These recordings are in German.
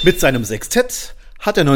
Mit seinem Sextett hat er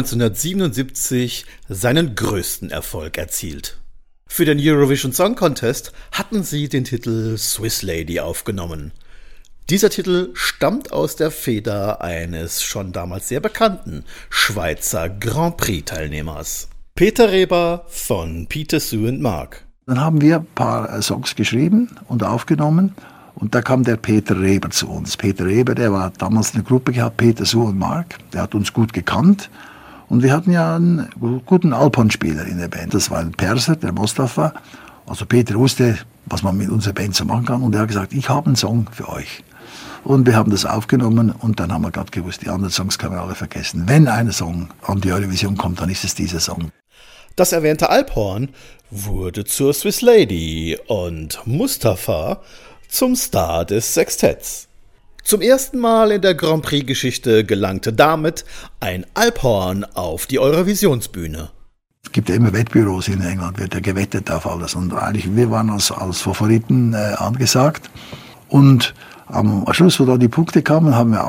1977 seinen größten Erfolg erzielt. Für den Eurovision Song Contest hatten sie den Titel Swiss Lady aufgenommen. Dieser Titel stammt aus der Feder eines schon damals sehr bekannten Schweizer Grand Prix-Teilnehmers. Peter Reber von Peter, Sue and Mark. Dann haben wir ein paar Songs geschrieben und aufgenommen und da kam der Peter Reber zu uns. Peter Reber, der war damals eine Gruppe gehabt, Peter, Sue und Mark, der hat uns gut gekannt und wir hatten ja einen guten Alphorn-Spieler in der Band. Das war ein Perser, der Mostafa. Also Peter wusste, was man mit unserer Band so machen kann und er hat gesagt, ich habe einen Song für euch. Und wir haben das aufgenommen und dann haben wir gerade gewusst, die anderen Songs können wir alle vergessen. Wenn ein Song an die Eurovision kommt, dann ist es dieser Song. Das erwähnte Alphorn wurde zur Swiss Lady und Mustafa zum Star des Sextetts. Zum ersten Mal in der Grand Prix-Geschichte gelangte damit ein Alphorn auf die Eurovisionsbühne. Es gibt ja immer Wettbüros in England, wird ja gewettet auf alles. Und eigentlich, wir waren als Favoriten angesagt. Und am Schluss, wo da die Punkte kamen,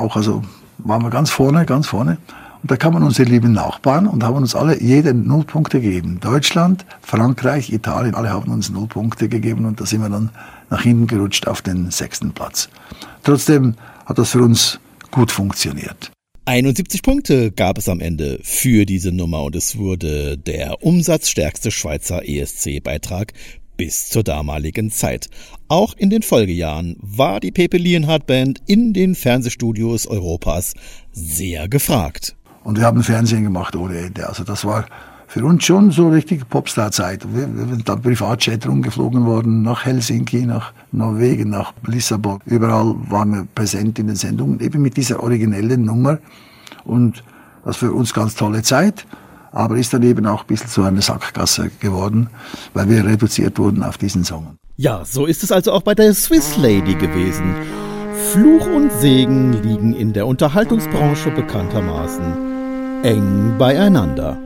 waren wir ganz vorne. Und da kamen unsere lieben Nachbarn und haben uns alle jede 0 Punkte gegeben. Deutschland, Frankreich, Italien, alle haben uns 0 Punkte gegeben und da sind wir dann nach hinten gerutscht auf den 6. Platz. Trotzdem hat das für uns gut funktioniert. 71 Punkte gab es am Ende für diese Nummer und es wurde der umsatzstärkste Schweizer ESC-Beitrag bis zur damaligen Zeit. Auch in den Folgejahren war die Pepe Lienhard Band in den Fernsehstudios Europas sehr gefragt. Und wir haben Fernsehen gemacht ohne Ende. Also das war für uns schon so richtig Popstar-Zeit. Wir sind dann Privatjet rumgeflogen worden, nach Helsinki, nach Norwegen, nach Lissabon. Überall waren wir präsent in den Sendungen, eben mit dieser originellen Nummer. Und das für uns ganz tolle Zeit. Aber ist dann eben auch ein bisschen zu einer Sackgasse geworden, weil wir reduziert wurden auf diesen Song. Ja, so ist es also auch bei der Swiss Lady gewesen. Fluch und Segen liegen in der Unterhaltungsbranche bekanntermaßen eng beieinander.